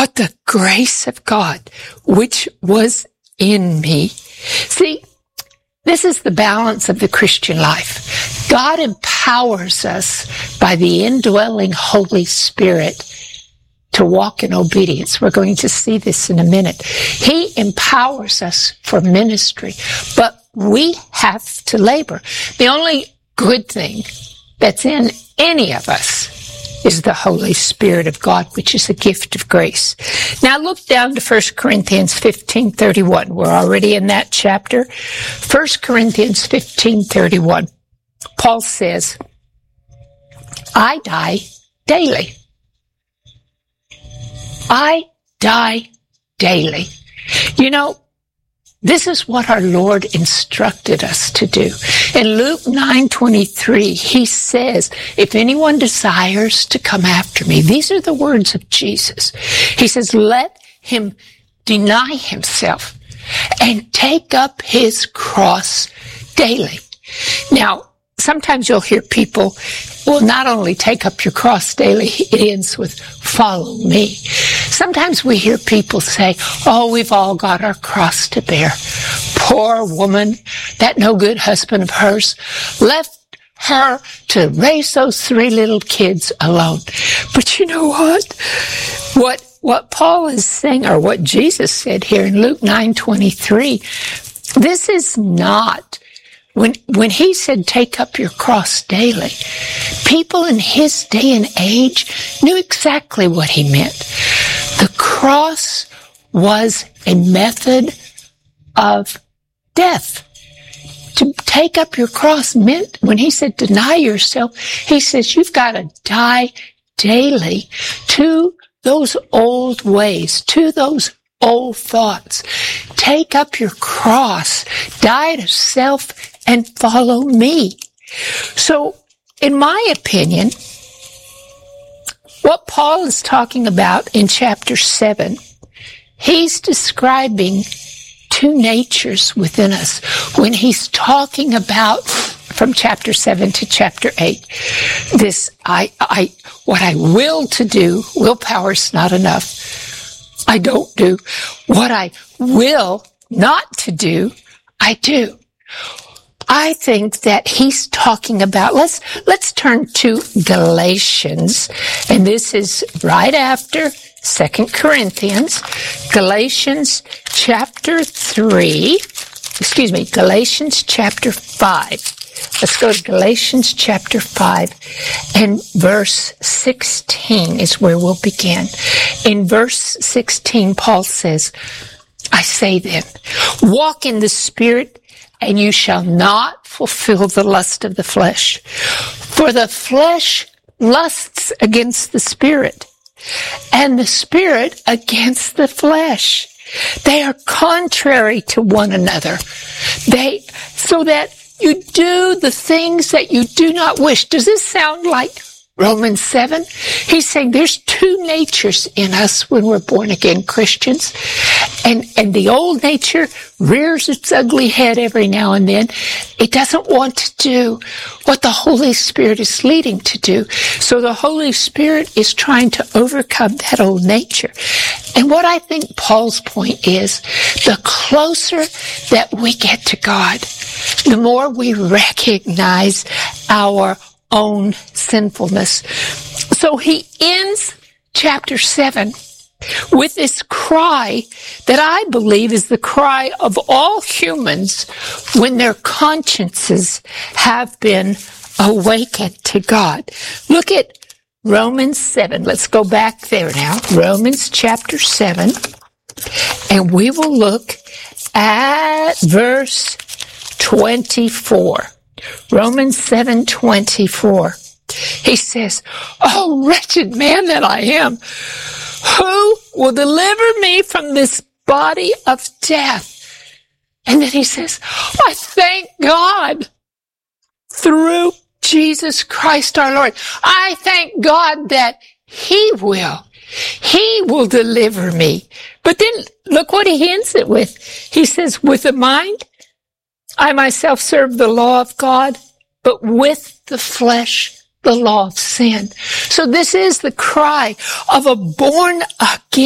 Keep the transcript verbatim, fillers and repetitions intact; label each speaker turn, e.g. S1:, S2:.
S1: but the grace of God, which was in me. See, this is the balance of the Christian life. God empowers us by the indwelling Holy Spirit to walk in obedience. We're going to see this in a minute. He empowers us for ministry, but we have to labor. The only good thing that's in any of us is the Holy Spirit of God, which is a gift of grace. Now look down to First Corinthians fifteen thirty-one. We're already in that chapter. First Corinthians fifteen thirty-one. Paul says, I die daily. I die daily. You know, this is what our Lord instructed us to do. In Luke nine twenty-three, he says, if anyone desires to come after me, these are the words of Jesus. He says, let him deny himself and take up his cross daily. Now, sometimes you'll hear people, well, not only take up your cross daily, it ends with follow me. Sometimes we hear people say, oh, we've all got our cross to bear. Poor woman, that no good husband of hers left her to raise those three little kids alone. But you know what? What, what Paul is saying, or what Jesus said here in Luke nine twenty-three, this is not When, when he said, take up your cross daily, people in his day and age knew exactly what he meant. The cross was a method of death. To take up your cross meant, when he said deny yourself, he says you've got to die daily to those old ways, to those old thoughts. Take up your cross, die to self, and follow me. So, in my opinion, what Paul is talking about in chapter seven, he's describing two natures within us when he's talking about, from chapter seven to chapter eight, this, I, I, what I will to do, willpower's not enough. I don't do. What I will not to do, I do. I think that he's talking about, let's, let's turn to Galatians, and this is right after Second Corinthians, Galatians chapter three, excuse me, Galatians chapter five. Let's go to Galatians chapter five, and verse sixteen is where we'll begin. In verse sixteen, Paul says, I say then, walk in the Spirit, and you shall not fulfill the lust of the flesh. For the flesh lusts against the Spirit, and the Spirit against the flesh. They are contrary to one another. They, so that you do the things that you do not wish. Does this sound like Romans seven? He's saying there's two natures in us when we're born again Christians. And, and the old nature rears its ugly head every now and then. It doesn't want to do what the Holy Spirit is leading to do. So the Holy Spirit is trying to overcome that old nature. And what I think Paul's point is, the closer that we get to God, the more we recognize our own sinfulness. So he ends chapter seven with this cry that I believe is the cry of all humans when their consciences have been awakened to God. Look at Romans seven. Let's go back there now. Romans chapter seven. And we will look at verse twenty-four. Romans seven twenty-four. He says, oh, wretched man that I am, who will deliver me from this body of death? And then he says, I thank God through Jesus Christ our Lord. I thank God that he will. He will deliver me. But then look what he ends it with. He says, with the mind, I myself serve the law of God, but with the flesh, the law of sin. So this is the cry of a born again